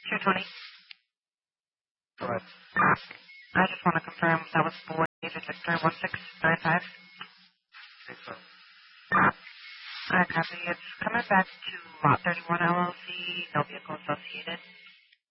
220. Go ahead. I just want to confirm that was Boyd Victor 1695. Okay, so. I copy. It's coming back to Lot 31 LLC, no vehicle associated.